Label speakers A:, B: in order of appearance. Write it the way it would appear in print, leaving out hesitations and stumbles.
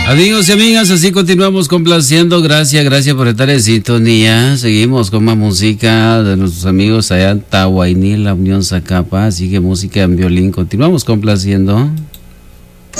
A: Amigos y amigas, así continuamos complaciendo. Gracias por estar en sintonía. Seguimos con más música de nuestros amigos allá en Tahuayní, la Unión Zacapa. Así que música en violín. Continuamos complaciendo.